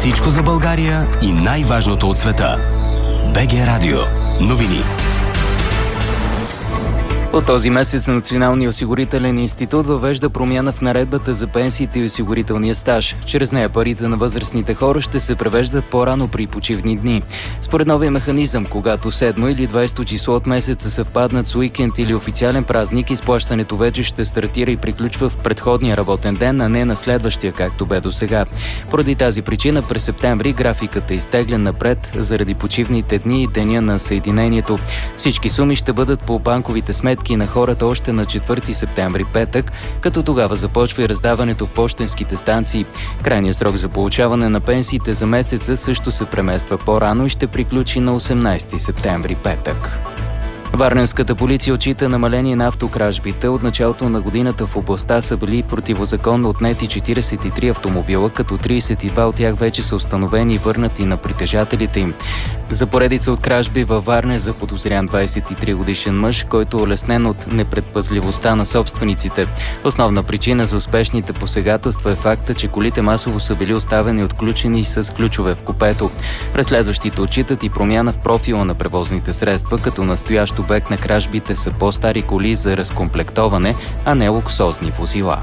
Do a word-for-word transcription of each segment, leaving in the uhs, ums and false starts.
Всичко за България и най-важното от света. БГ Радио. Новини. От този месец Националният осигурителен институт въвежда промяна в наредбата за пенсиите и осигурителния стаж. Чрез нея парите на възрастните хора ще се превеждат по-рано при почивни дни. Според новия механизъм, когато седмо или двайсето число от месеца съвпаднат с уикенд или официален празник, изплащането вече ще стартира и приключва в предходния работен ден, а не на следващия, както бе до сега. Поради тази причина през септември графикът е изтеглен напред заради почивните дни и деня на съединението. Всички суми ще бъдат по банковите сметки на хората още на четвърти септември, петък, като тогава започва и раздаването в пощенските станции. Крайният срок за получаване на пенсиите за месеца също се премества по-рано и ще приключи на осемнайсети септември, петък. Варненската полиция отчита намаление на автокражбите. От началото на годината в областта са били противозаконно отнети четирийсет и три автомобила, като трийсет и два от тях вече са установени и върнати на притежателите им. За поредица от кражби във Варна е заподозрян двайсет и три годишен мъж, който е улеснен от непредпазливостта на собствениците. Основна причина за успешните посегателства е факта, че колите масово са били оставени отключени с ключове в купето. Разследващите отчитат и промяна в профила на превозните средства, като настоящ обект на кражбите са по-стари коли за разкомплектоване, а не луксозни возила.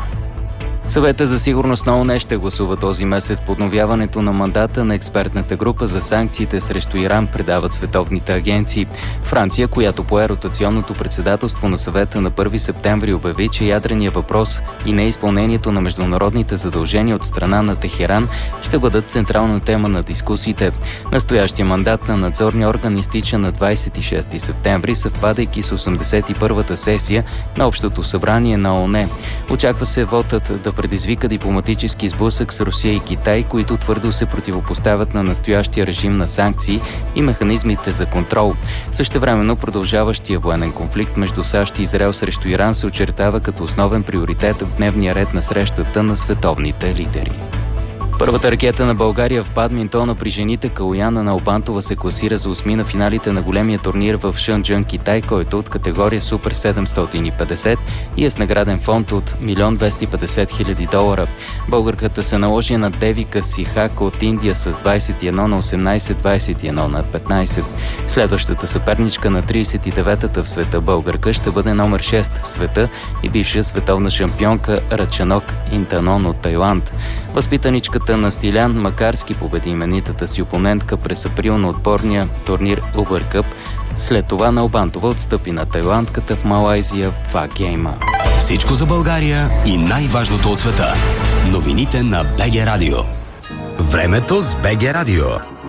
Съвета за сигурност на ООН ще гласува този месец подновяването на мандата на експертната група за санкциите срещу Иран, предават световните агенции. Франция, която пое ротационното председателство на съвета на първи септември, обяви, че ядреният въпрос и неизпълнението на международните задължения от страна на Техеран ще бъдат централна тема на дискусиите. Настоящия мандат на надзорния орган изтича на двайсет и шести септември, съвпадайки с осемдесет и първата сесия на Общото събрание на ООН. Очаква се вотът да предизвика дипломатически сблъсък с Русия и Китай, които твърдо се противопоставят на настоящия режим на санкции и механизмите за контрол. Същевременно продължаващия военен конфликт между САЩ и Израел срещу Иран се очертава като основен приоритет в дневния ред на срещата на световните лидери. Първата ракета на България в бадминтона при жените Калояна Налбантова се класира за осми на финалите на големия турнир в Шънджън, Китай, който от категория Супер седемстотин и петдесет и е с награден фонд от милион двеста и петдесет хиляди долара. Българката се наложи на Девика Сихака от Индия с двайсет и едно на осемнайсет, двайсет и едно на петнайсет. Следващата съперничка на трийсет и деветата в света българка ще бъде номер шест в света и бивша световна шампионка Рачанок Интанон от Тайланд. Възпитаничката на Стилян Макарски победи именитата си опонентка през април на отборния турнир Uber Cup. След това Налбантова отстъпи на тайландката в Малайзия в два гейма. Всичко за България и най-важното от света. Новините на БГ Радио. Времето с БГ Радио.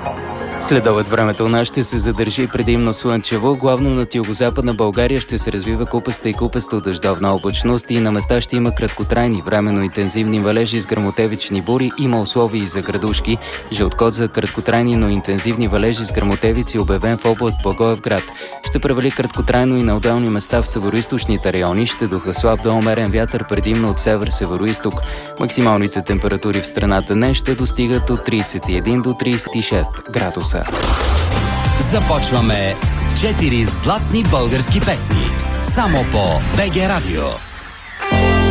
Следобед времето у нас ще се задържи предимно слънчево. Главно над югозападна България ще се развива купаста и купаста дъждовна облачност и на места ще има краткотрайни, временно интензивни валежи с гръмотевични бури. Има условия и за градушки. Жълт код за краткотрайни, но интензивни валежи с гръмотевици обявен в област Благоевград. Ще превали краткотрайно и на отделни места в североизточните райони. Ще духа слаб до умерен вятър предимно от север-североизток. Максималните температури в страната днес ще достигат от трийсет и един до трийсет и шест градуса. Започваме с четири златни български песни. Само по БГ Радио.